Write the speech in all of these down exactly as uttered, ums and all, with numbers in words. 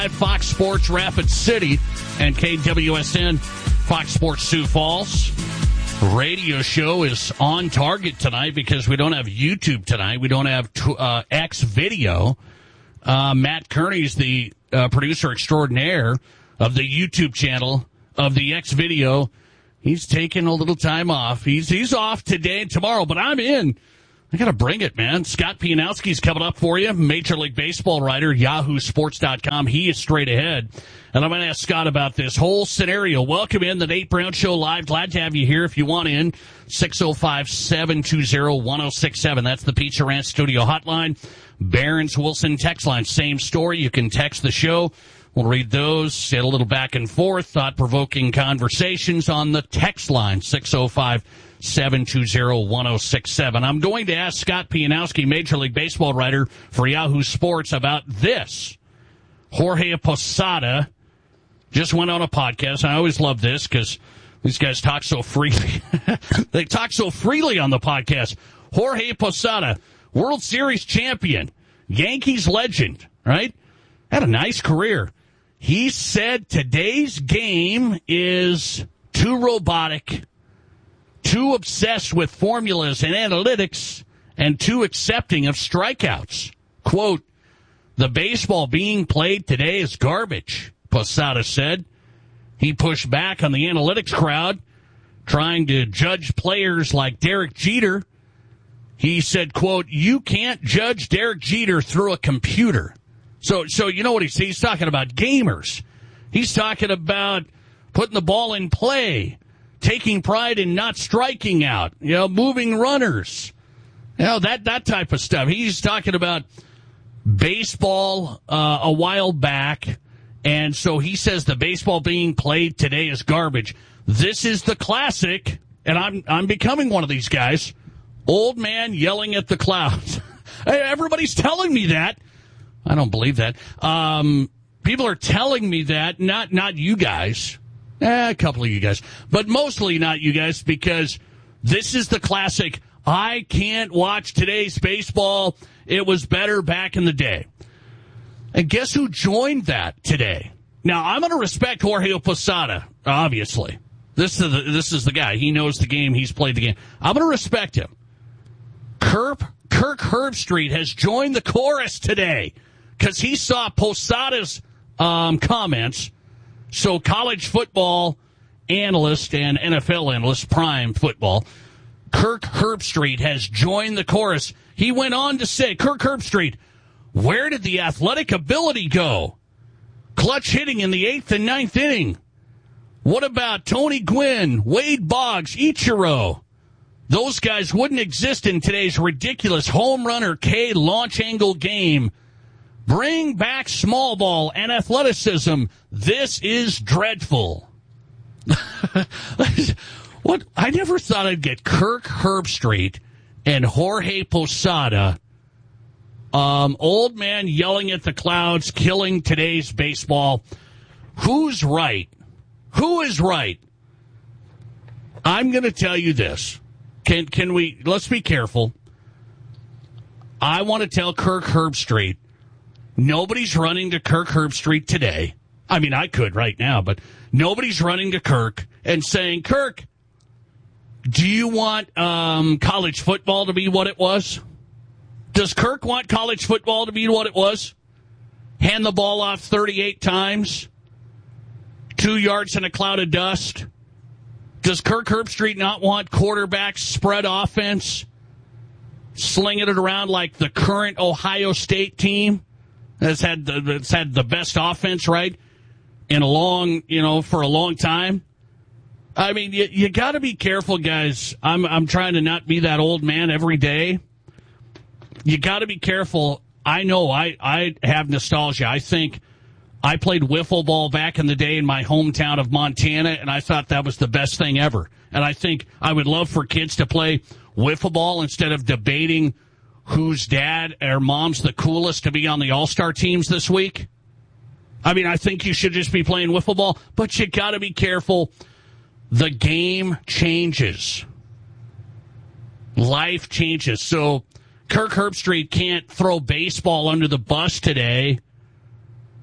Fox Sports Rapid City and K W S N Fox Sports Sioux Falls. Radio show is on target tonight because we don't have YouTube tonight. We don't have uh, X video. Uh, Matt Kearney's the uh, producer extraordinaire of the YouTube channel of the X video. He's taking a little time off. He's he's off today and tomorrow, but I'm in. I got to bring it, man. Scott Pianowski's coming up for you, Major League Baseball writer, yahoo sports dot com. He is straight ahead. And I'm going to ask Scott about this whole scenario. Welcome in the Nate Brown Show live. Glad to have you here. If you want in, six oh five, seven two zero, one oh six seven. That's the Pizza Ranch Studio hotline. Barron's Wilson text line, same story. You can text the show. We'll read those, get a little back and forth, thought-provoking conversations on the text line, six oh five, seven two zero, one oh six seven. I'm going to ask Scott Pianowski, Major League Baseball writer for Yahoo Sports, about this. Jorge Posada just went on a podcast. I always love this because these guys talk so freely. They talk so freely on the podcast. Jorge Posada, World Series champion, Yankees legend, right? Had a nice career. He said today's game is too robotic, too obsessed with formulas and analytics, and too accepting of strikeouts. Quote, the baseball being played today is garbage, Posada said. He pushed back on the analytics crowd, trying to judge players like Derek Jeter. He said, quote, you can't judge Derek Jeter through a computer. So, so you know what he's, he's talking about? Gamers. He's talking about putting the ball in play, taking pride in not striking out, you know, moving runners, you know, that, that type of stuff. He's talking about baseball uh, a while back, and so he says the baseball being played today is garbage. This is the classic, and I'm I'm becoming one of these guys, old man yelling at the clouds. Hey, everybody's telling me that. I don't believe that. Um, people are telling me that, not not you guys. Eh, a couple of you guys. But mostly not you guys, because this is the classic, I can't watch today's baseball. It was better back in the day. And guess who joined that today? Now, I'm going to respect Jorge Posada, obviously. This is, the, this is the guy. He knows the game. He's played the game. I'm going to respect him. Kirk, Kirk Herbstreit has joined the chorus today because he saw Posada's um, comments. So college football analyst and N F L analyst, prime football, Kirk Herbstreit has joined the chorus. He went on to say, Kirk Herbstreit, where did the athletic ability go? Clutch hitting in the eighth and ninth inning. What about Tony Gwynn, Wade Boggs, Ichiro? Those guys wouldn't exist in today's ridiculous home run or K launch angle game. Bring back small ball and athleticism. This is dreadful. What? I never thought I'd get Kirk Herbstreit and Jorge Posada, um, old man yelling at the clouds, killing today's baseball. Who's right? Who is right? I'm going to tell you this. Can can we? Let's be careful. I want to tell Kirk Herbstreit, nobody's running to Kirk Herbstreit today. I mean, I could right now, but nobody's running to Kirk and saying, Kirk, do you want um, college football to be what it was? Does Kirk want college football to be what it was? Hand the ball off thirty-eight times, two yards in a cloud of dust. Does Kirk Herbstreit not want quarterback spread offense, slinging it around like the current Ohio State team that's had the, that's had the best offense, right, in a long, you know, for a long time? I mean, you, you got to be careful, guys. I'm I'm trying to not be that old man every day. You got to be careful. I know I, I have nostalgia. I think I played wiffle ball back in the day in my hometown of Montana, and I thought that was the best thing ever. And I think I would love for kids to play wiffle ball instead of debating whose dad or mom's the coolest to be on the all-star teams this week. I mean, I think you should just be playing wiffle ball, but you got to be careful. The game changes. Life changes. So Kirk Herbstreit can't throw baseball under the bus today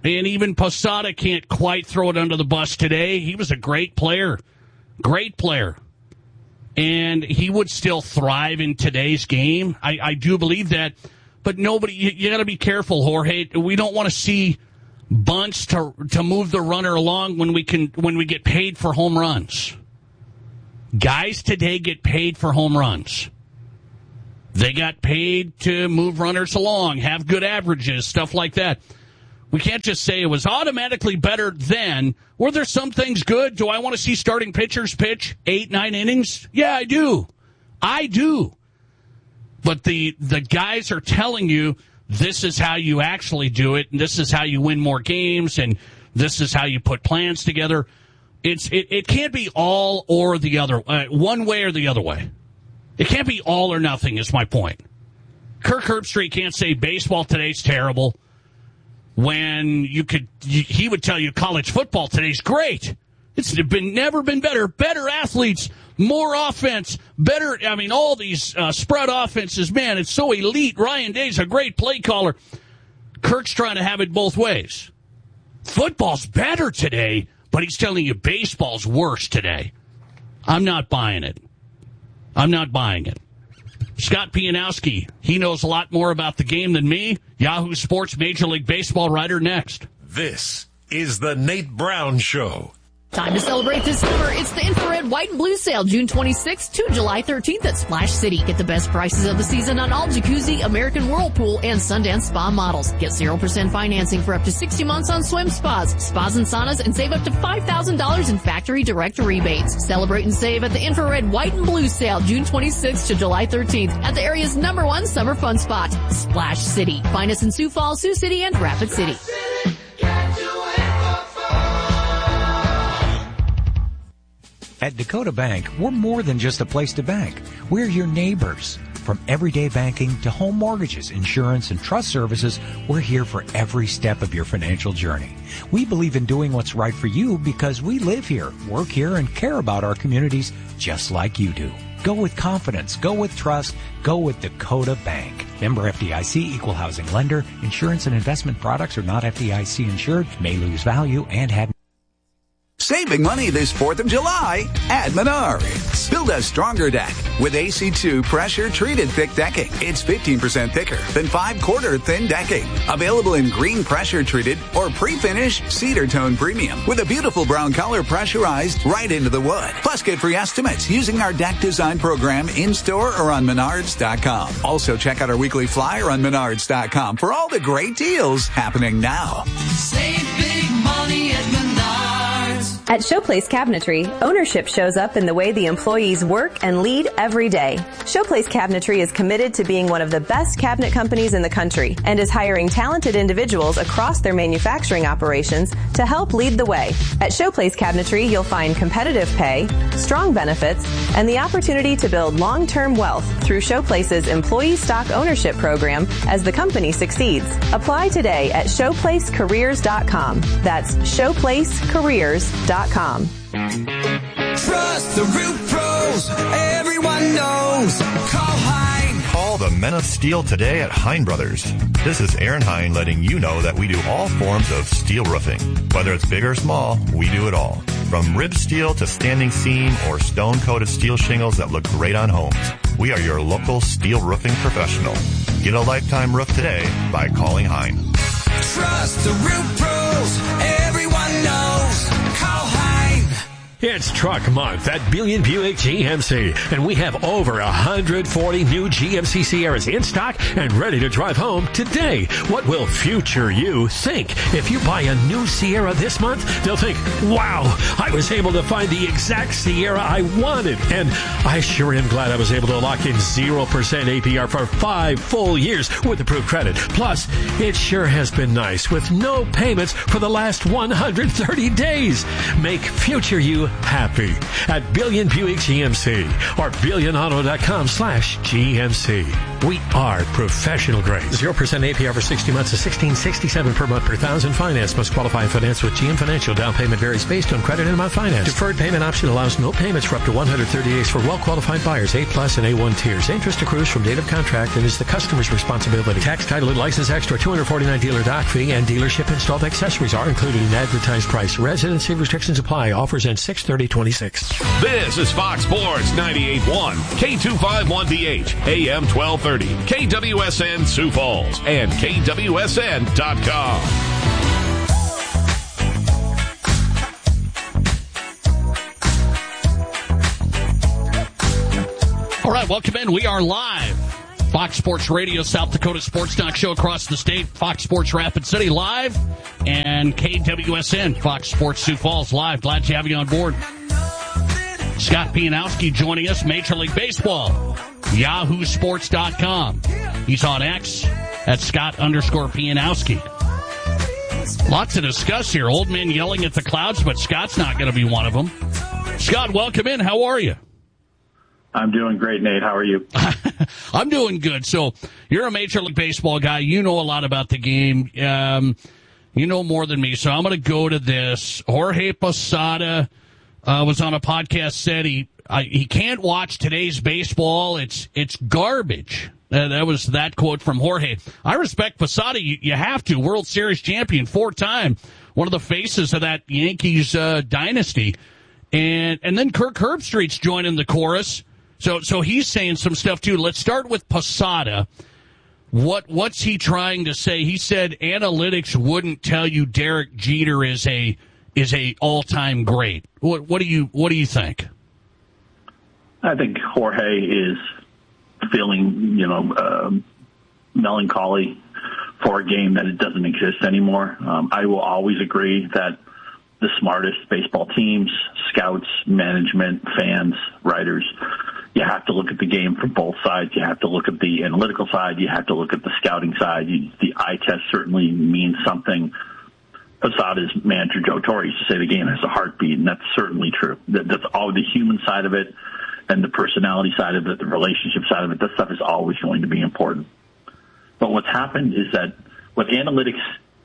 And even Posada can't quite throw it under the bus today. He was a great player. Great player. And he would still thrive in today's game. I, I do believe that. But nobody, you, you got to be careful, Jorge. We don't want to see bunts to to move the runner along when we can when we get paid for home runs. Guys today get paid for home runs. They got paid to move runners along, have good averages, stuff like that. We can't just say it was automatically better then. Were there some things good? Do I want to see starting pitchers pitch eight, nine innings? Yeah, I do. I do. But the the guys are telling you this is how you actually do it, and this is how you win more games, and this is how you put plans together. It's it, it can't be all or the other, uh, one way or the other way. It can't be all or nothing is my point. Kirk Herbstreit can't say baseball today's terrible when you could, he would tell you college football today's great. It's been never been better. Better athletes, more offense, better. I mean, all these uh, spread offenses, man, it's so elite. Ryan Day's a great play caller. Kirk's trying to have it both ways. Football's better today, but he's telling you baseball's worse today. I'm not buying it. I'm not buying it. Scott Pianowski, he knows a lot more about the game than me. Yahoo Sports Major League Baseball writer next. This is the Nate Brown Show. Time to celebrate this summer. It's the Infrared White and Blue Sale, June twenty-sixth to July thirteenth at Splash City. Get the best prices of the season on all Jacuzzi, American Whirlpool, and Sundance Spa models. Get zero percent financing for up to sixty months on swim spas, spas and saunas, and save up to five thousand dollars in factory direct rebates. Celebrate and save at the Infrared White and Blue Sale, June twenty-sixth to July thirteenth at the area's number one summer fun spot, Splash City. Find us in Sioux Falls, Sioux City, and Rapid City. At Dakota Bank, we're more than just a place to bank. We're your neighbors. From everyday banking to home mortgages, insurance, and trust services, we're here for every step of your financial journey. We believe in doing what's right for you because we live here, work here, and care about our communities just like you do. Go with confidence. Go with trust. Go with Dakota Bank. Member F D I C, equal housing lender. Insurance and investment products are not F D I C insured, may lose value, and have Saving money this fourth of July at Menards. Build a stronger deck with A C two pressure-treated thick decking. It's fifteen percent thicker than five-quarter thin decking. Available in green pressure-treated or pre-finished cedar tone premium with a beautiful brown color pressurized right into the wood. Plus, get free estimates using our deck design program in-store or on Menards dot com. Also, check out our weekly flyer on Menards dot com for all the great deals happening now. Save big money at Menards. At Showplace Cabinetry, ownership shows up in the way the employees work and lead every day. Showplace Cabinetry is committed to being one of the best cabinet companies in the country and is hiring talented individuals across their manufacturing operations to help lead the way. At Showplace Cabinetry, you'll find competitive pay, strong benefits, and the opportunity to build long-term wealth through Showplace's employee stock ownership program as the company succeeds. Apply today at showplace careers dot com. That's showplace careers dot com. Trust the roof pros. Everyone knows. Call Hein. Call the men of steel today at Hein Brothers. This is Aaron Hein letting you know that we do all forms of steel roofing. Whether it's big or small, we do it all. From rib steel to standing seam or stone-coated steel shingles that look great on homes. We are your local steel roofing professional. Get a lifetime roof today by calling Hein. Trust the roof pros. Everyone knows. Call Hein. It's Truck Month at Billion Buick G M C, and we have over one hundred forty new G M C Sierras in stock and ready to drive home today. What will future you think? If you buy a new Sierra this month, they'll think, wow, I was able to find the exact Sierra I wanted. And I sure am glad I was able to lock in zero percent A P R for five full years with approved credit. Plus, it sure has been nice with no payments for the last one hundred thirty days. Make future you happy at Billion Buick G M C or billion auto dot com slash G M C. We are professional grade. zero percent A P R for sixty months is sixteen sixty-seven per month per thousand. Finance must qualify and finance with G M Financial. Down payment varies based on credit and amount financed. Deferred payment option allows no payments for up to one hundred thirty days for well-qualified buyers, A plus and A one tiers. Interest accrues from date of contract and is the customer's responsibility. Tax, title, and license extra two hundred forty-nine dollars dealer dock fee and dealership installed accessories are included in advertised price. Residency restrictions apply. Offers end six thirty twenty-six. This is Fox Sports ninety-eight point one, K two fifty-one D H, A M twelve thirty, K W S N Sioux Falls, and K W S N dot com. All right, welcome in. We are live. Fox Sports Radio, South Dakota Sports Talk Show across the state. Fox Sports Rapid City live. And K W S N, Fox Sports Sioux Falls live. Glad to have you on board. Scott Pianowski joining us, Major League Baseball, Yahoo Sports dot com. He's on X at Scott underscore Pianowski. Lots to discuss here. Old men yelling at the clouds, but Scott's not going to be one of them. Scott, welcome in. How are you? I'm doing great, Nate. How are you? I'm doing good. So you're a Major League Baseball guy. You know a lot about the game. Um, you know more than me. So I'm going to go to this. Jorge Posada uh, was on a podcast, said he I, he can't watch today's baseball. It's it's garbage. Uh, that was that quote from Jorge. I respect Posada. You, you have to. World Series champion, four-time. One of the faces of that Yankees uh, dynasty. And and then Kirk Herbstreit's joining the chorus. So so he's saying some stuff, too. Let's start with Posada. What What's he trying to say? He said analytics wouldn't tell you Derek Jeter is a is a all-time great. What, what do you What do you think? I think Jorge is feeling, you know, uh, melancholy for a game that it doesn't exist anymore. Um, I will always agree that the smartest baseball teams, scouts, management, fans, writers, you have to look at the game from both sides. You have to look at the analytical side. You have to look at the scouting side. You, the eye test certainly means something. Posada's manager, Joe Torre, used to say the game has a heartbeat, and that's certainly true. That, that's all the human side of it and the personality side of it, the relationship side of it. That stuff is always going to be important. But what's happened is that what analytics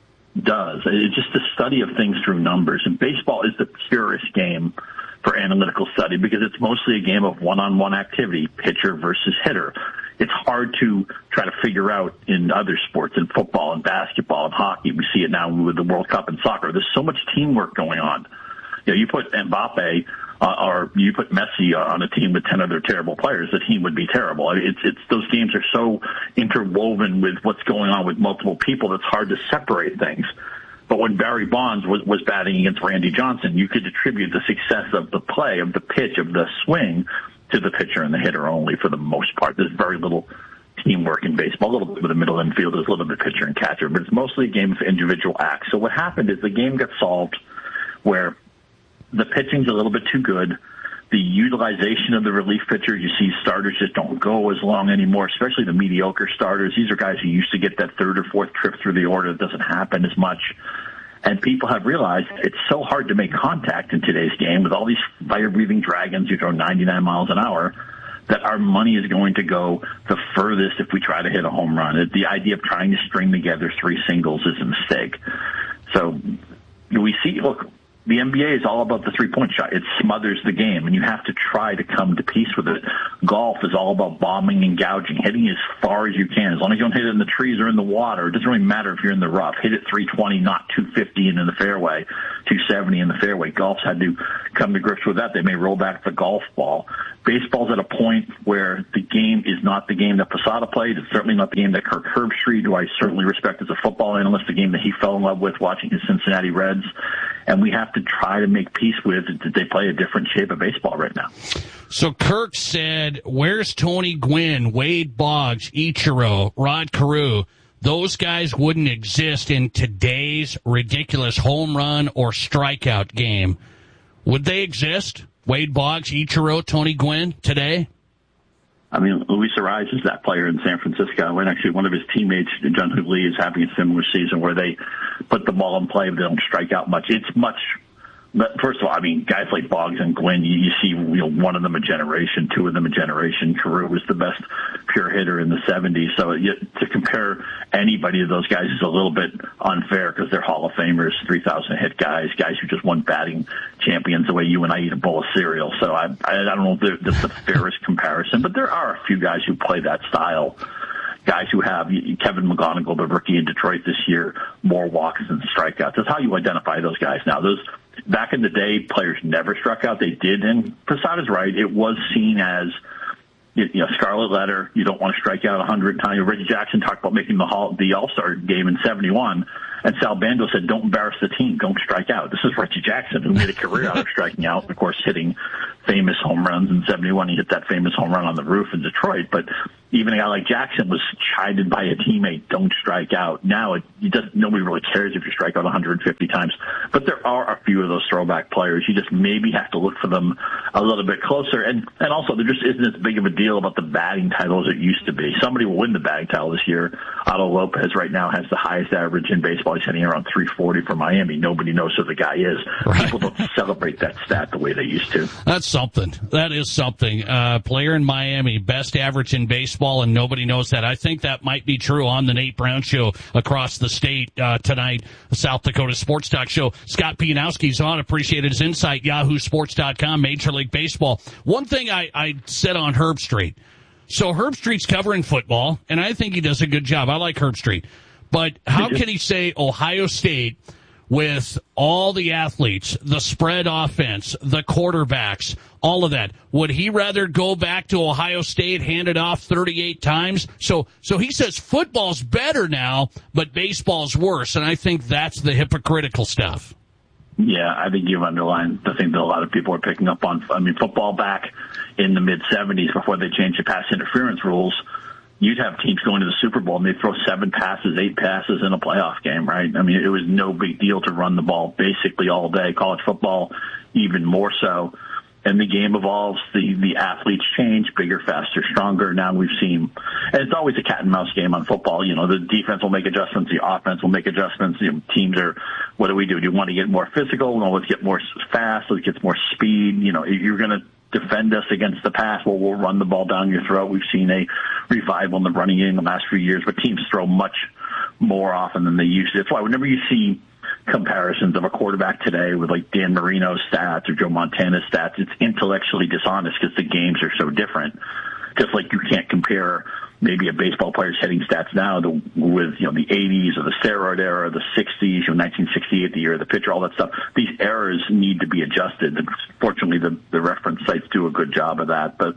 does, it's just a study of things through numbers. And baseball is the purest game for analytical study because it's mostly a game of one-on-one activity, pitcher versus hitter. It's hard to try to figure out in other sports, in football and basketball and hockey. We see it now with the World Cup and soccer. There's so much teamwork going on. You know, you put Mbappe uh, or you put Messi on a team with ten other terrible players, the team would be terrible. I mean, it's, it's, those games are so interwoven with what's going on with multiple people, it's hard to separate things. But when Barry Bonds was, was batting against Randy Johnson, you could attribute the success of the play, of the pitch, of the swing to the pitcher and the hitter only for the most part. There's very little teamwork in baseball, a little bit with the middle infielders, a little bit pitcher and catcher, but it's mostly a game of individual acts. So what happened is the game got solved where the pitching's a little bit too good. The utilization of the relief pitchers, you see starters just don't go as long anymore, especially the mediocre starters. These are guys who used to get that third or fourth trip through the order. It doesn't happen as much. And people have realized it's so hard to make contact in today's game with all these fire-breathing dragons who throw ninety-nine miles an hour that our money is going to go the furthest if we try to hit a home run. The idea of trying to string together three singles is a mistake. So we see, look, the N B A is all about the three-point shot. It smothers the game, and you have to try to come to peace with it. Golf is all about bombing and gouging, hitting as far as you can. As long as you don't hit it in the trees or in the water, it doesn't really matter if you're in the rough. Hit it three twenty, not two fifty in the fairway, two seventy in the fairway. Golf's had to come to grips with that. They may roll back the golf ball. Baseball's at a point where the game is not the game that Posada played. It's certainly not the game that Kirk Herbstreit, who I certainly respect as a football analyst, the game that he fell in love with watching his Cincinnati Reds. And we have to try to make peace with that they play a different shape of baseball right now. So Kirk said, where's Tony Gwynn, Wade Boggs, Ichiro, Rod Carew? Those guys wouldn't exist in today's ridiculous home run or strikeout game. Would they exist? Wade Boggs, Ichiro, Tony Gwynn today? I mean, Luis Arraez is that player in San Francisco, and actually one of his teammates, John Lee, is having a similar season where they put the ball in play, but they don't strike out much. It's much But first of all, I mean, guys like Boggs and Gwynn, you, you see, you know, one of them a generation, two of them a generation. Carew was the best pure hitter in the seventies. So you, to compare anybody to those guys is a little bit unfair because they're Hall of Famers, three thousand hit guys, guys who just won batting champions the way you and I eat a bowl of cereal. So I, I, I don't know if that's the fairest comparison, but there are a few guys who play that style. Guys who have Kevin McGonigal, the rookie in Detroit this year, more walks than strikeouts. That's how you identify those guys now. Those back in the day, players never struck out. They did, and Posada's right. It was seen as, you know, scarlet letter. You don't want to strike out a hundred times. Reggie Jackson talked about making the Hall, the All-Star game in seventy-one, and Sal Bando said, "Don't embarrass the team. Don't strike out." This is Reggie Jackson, who made a career out of striking out. Of course, hitting famous home runs in seventy-one. He hit that famous home run on the roof in Detroit. But even a guy like Jackson was chided by a teammate, "Don't strike out." Now, it, it does, nobody really cares if you strike out one hundred fifty times. But there are a few of those throwback players. You just maybe have to look for them a little bit closer. And, and also, there just isn't as big of a deal about the batting title as it used to be. Somebody will win the batting title this year. Otto Lopez right now has the highest average in baseball. He's hitting around three forty for Miami. Nobody knows who the guy is. Right. People don't celebrate that stat the way they used to. That's something. That is something. Uh, player in Miami, best average in baseball, and nobody knows that. I think that might be true on the Nate Brown Show across the state uh, tonight, South Dakota Sports Talk Show. Scott Pianowski's on. Appreciated his insight. Yahoo Sports dot com, Major League Baseball. One thing I, I said on Herb Street. So Herb Street's covering football, and I think he does a good job. I like Herb Street. But how can he say Ohio State, with all the athletes, the spread offense, the quarterbacks, all of that, would he rather go back to Ohio State, hand it off thirty-eight times? So so he says football's better now, but baseball's worse, and I think that's the hypocritical stuff. Yeah, I think you've underlined the thing that a lot of people are picking up on. I mean, football back in the mid-seventies, before they changed the pass interference rules, you'd have teams going to the Super Bowl and they'd throw seven passes, eight passes in a playoff game, right? I mean, it was no big deal to run the ball basically all day. College football, even more so. And the game evolves, the, the athletes change, bigger, faster, stronger. Now we've seen, and it's always a cat and mouse game on football. You know, the defense will make adjustments, the offense will make adjustments. You know, teams are, what do we do? Do you want to get more physical? No, let's get more fast, let's get more speed. You know, you're going to defend us against the pass. Well, we'll run the ball down your throat. We've seen a revival in the running game the last few years, but teams throw much more often than they used to. That's why whenever you see comparisons of a quarterback today with like Dan Marino's stats or Joe Montana's stats, it's intellectually dishonest because the games are so different. Just like you can't compare maybe a baseball player's hitting stats now to, with, you know, the eighties or the steroid era or the sixties, you know, nineteen sixty-eight, the year of the pitcher, all that stuff. These errors need to be adjusted. Fortunately, the, the reference sites do a good job of that. But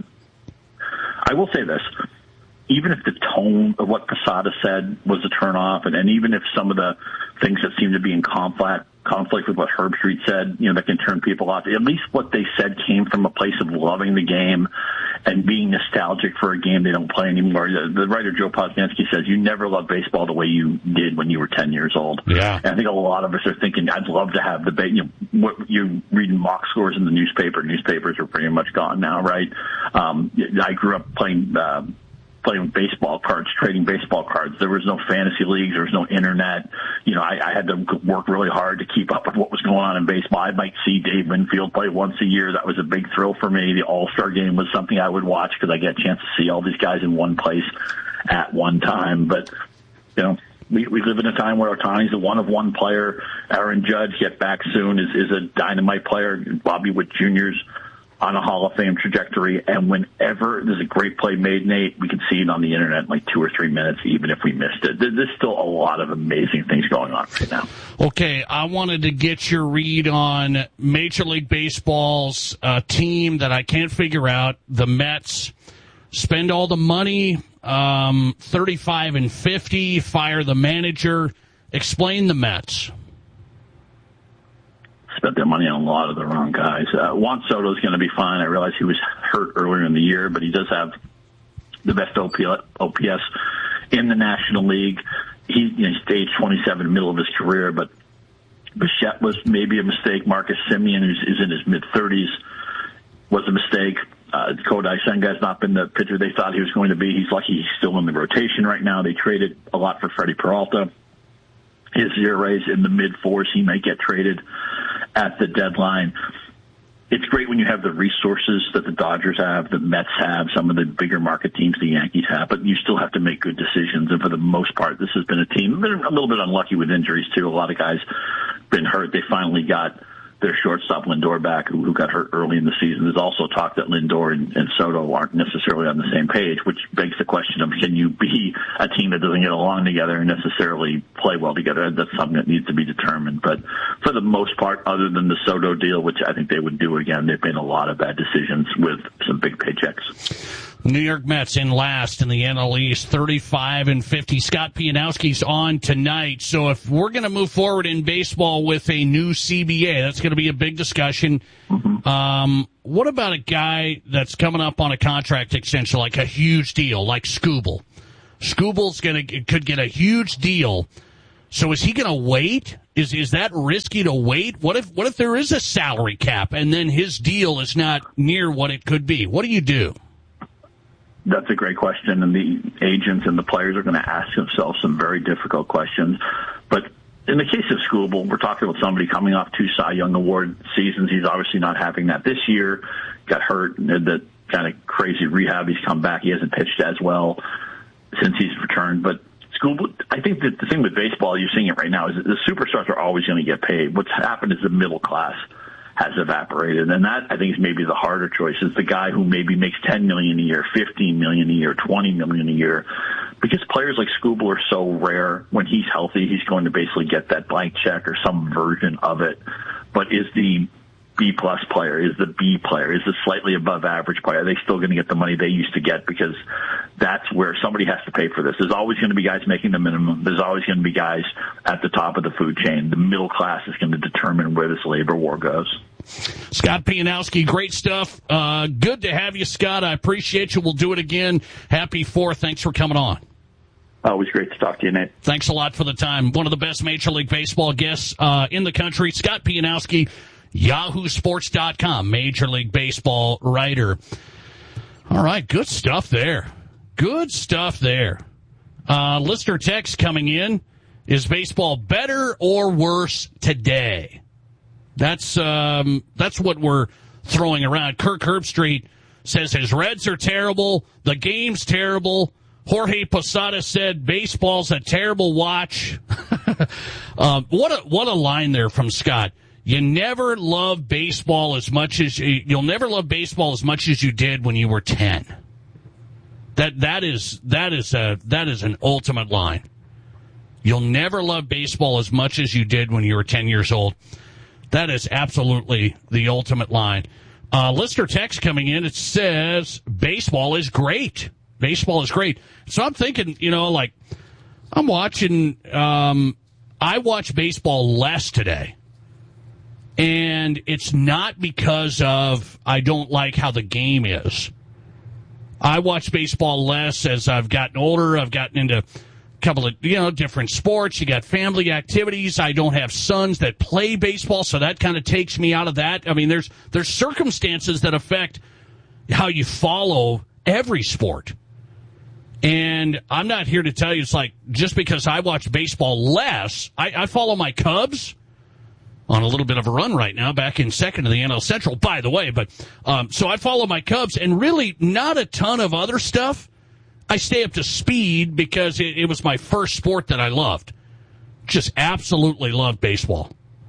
I will say this. Even if the tone of what Posada said was a turnoff, and, and even if some of the things that seem to be in conflict conflict with what Herb Street said, you know, that can turn people off, at least what they said came from a place of loving the game and being nostalgic for a game they don't play anymore. The, the writer Joe Posnanski says, you never loved baseball the way you did when you were ten years old. Yeah. And I think a lot of us are thinking, I'd love to have the, you know, what you're reading mock scores in the newspaper. Newspapers are pretty much gone now, right? Um, I grew up playing, uh, playing baseball cards, trading baseball cards. There was no fantasy leagues. There was no internet. You know, I, I had to work really hard to keep up with what was going on in baseball. I might see Dave Winfield play once a year. That was a big thrill for me. The All-Star game was something I would watch because I get a chance to see all these guys in one place at one time. But, you know, we, we live in a time where Ohtani's a one-of-one player. Aaron Judge, get back soon, is, is a dynamite player. Bobby Witt Junior's on a Hall of Fame trajectory, and whenever there's a great play made, Nate, we can see it on the internet in like two or three minutes, even if we missed it. There's still a lot of amazing things going on right now. Okay, I wanted to get your read on Major League Baseball's uh, team that I can't figure out, the Mets. Spend all the money, um, thirty-five and fifty, fire the manager. Explain the Mets. Spent their money on a lot of the wrong guys. Uh, Juan Soto is going to be fine. I realize he was hurt earlier in the year, but he does have the best O P S in the National League. He, you know, he's stage twenty-seven, middle of his career, but Bichette was maybe a mistake. Marcus Semien, who's is in his mid-thirties, was a mistake. Uh, Kodai Senga's not been the pitcher they thought he was going to be. He's lucky he's still in the rotation right now. They traded a lot for Freddie Peralta. His E R A's in the mid-fours. He might get traded. at the deadline. It's great when you have the resources that the Dodgers have, the Mets have, some of the bigger market teams the Yankees have, but you still have to make good decisions. And for the most part, this has been a team been a little bit unlucky with injuries too. A lot of guys been hurt. They finally got their shortstop Lindor back, who, who got hurt early in the season. There's also talk that Lindor and, and Soto aren't necessarily on the same page, which begs the question of, can you be a team that doesn't get along together and necessarily play well together? That's something that needs to be determined. But for the most part, other than the Soto deal, which I think they would do again, they've made a lot of bad decisions with some big paychecks. New York Mets in last in the N L East, thirty-five and fifty. Scott Pianowski's on tonight. So if we're going to move forward in baseball with a new C B A, that's going to be a big discussion. Mm-hmm. Um, what about a guy that's coming up on a contract extension, like a huge deal, like Skubal? Skubal's going to could get a huge deal. So is he going to wait? Is is that risky to wait? What if what if there is a salary cap and then his deal is not near what it could be? What do you do? That's a great question, and the agents and the players are going to ask themselves some very difficult questions. But in the case of Skubal, we're talking about somebody coming off two Cy Young Award seasons. He's obviously not having that this year. Got hurt and had that kind of crazy rehab. He's come back. He hasn't pitched as well since he's returned. But Skubal, I think that the thing with baseball, you're seeing it right now, is that the superstars are always going to get paid. What's happened is the middle class has evaporated, and that, I think, is maybe the harder choice, is the guy who maybe makes ten million dollars a year, fifteen million dollars a year, twenty million dollars a year, because players like Skubal are so rare. When he's healthy, he's going to basically get that blank check or some version of it. But is the B-plus player, is the B player, is the slightly above average player, are they still going to get the money they used to get? Because that's where somebody has to pay for this. There's always going to be guys making the minimum. There's always going to be guys at the top of the food chain. The middle class is going to determine where this labor war goes. Scott Pianowski, great stuff. Uh, good to have you, Scott. I appreciate you. We'll do it again. Happy Fourth. Thanks for coming on. Always great to talk to you, Nate. Thanks a lot for the time. One of the best Major League Baseball guests uh, in the country, Scott Pianowski, Yahoo Sports dot com, Major League Baseball writer. All right, good stuff there. Good stuff there. Uh, listener text coming in. Is baseball better or worse today? That's um, that's what we're throwing around. Kirk Herbstreit says his Reds are terrible. The game's terrible. Jorge Posada said baseball's a terrible watch. um, what a what a line there from Scott. You never love baseball as much as you, you'll never love baseball as much as you did when you were ten. That that is that is a that is an ultimate line. You'll never love baseball as much as you did when you were ten years old. That is absolutely the ultimate line. Uh, listener text coming in. It says baseball is great. Baseball is great. So I'm thinking, you know, like I'm watching. Um, I watch baseball less today. And it's not because of I don't like how the game is. I watch baseball less as I've gotten older. I've gotten into a couple of, you know, different sports. You got family activities. I don't have sons that play baseball, so that kind of takes me out of that. I mean, there's there's circumstances that affect how you follow every sport. And I'm not here to tell you it's like just because I watch baseball less, I, I follow my Cubs. On a little bit of a run right now, back in second in the N L Central, by the way. But um, so I follow my Cubs, and really not a ton of other stuff. I stay up to speed because it, it was my first sport that I loved. Just absolutely loved baseball.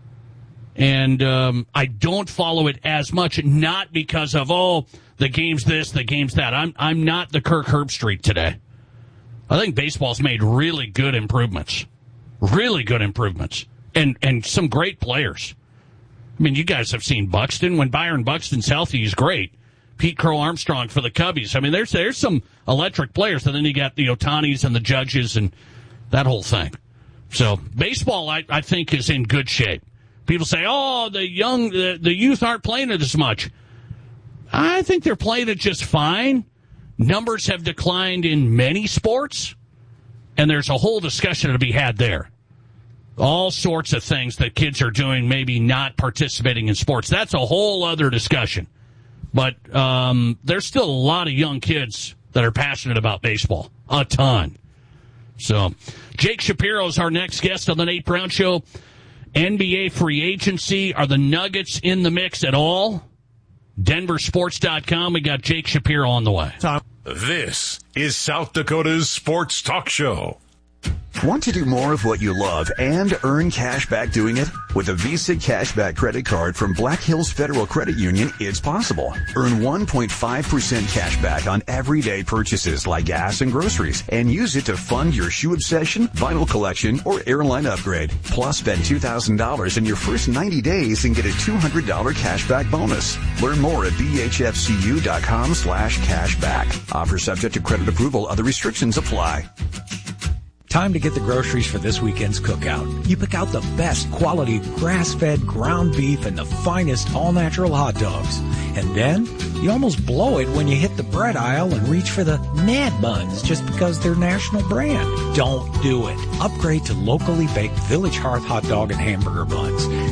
And um, I don't follow it as much, not because of, oh, the game's this, the game's that. I'm I'm not the Kirk Herbstreit today. I think baseball's made really good improvements. Really good improvements. And and some great players. I mean, you guys have seen Buxton. When Byron Buxton's healthy, he's great. Pete Crow Armstrong for the Cubbies. I mean, there's there's some electric players. And then you got the Ohtanis and the Judges and that whole thing. So baseball, I, I think, is in good shape. People say, oh, the young, the, the youth aren't playing it as much. I think they're playing it just fine. Numbers have declined in many sports. And there's a whole discussion to be had there. All sorts of things that kids are doing, maybe not participating in sports. That's a whole other discussion. But um, there's still a lot of young kids that are passionate about baseball. A ton. So Jake Shapiro is our next guest on the Nate Brown Show. N B A free agency. Are the Nuggets in the mix at all? Denver Sports dot com. We got Jake Shapiro on the way. This is South Dakota's Sports Talk Show. Want to do more of what you love and earn cash back doing it? With a Visa Cashback credit card from Black Hills Federal Credit Union, it's possible. Earn one point five percent cash back on everyday purchases like gas and groceries, and use it to fund your shoe obsession, vinyl collection, or airline upgrade. Plus, spend two thousand dollars in your first ninety days and get a two hundred dollars cashback bonus. Learn more at b h f c u dot com slash cashback. Offer subject to credit approval. Other restrictions apply. Time to get the groceries for this weekend's cookout. You pick out the best quality grass-fed ground beef and the finest all-natural hot dogs. And then you almost blow it when you hit the bread aisle and reach for the Mad Buns just because they're national brand. Don't do it. Upgrade to locally baked Village Hearth hot dog and hamburger buns.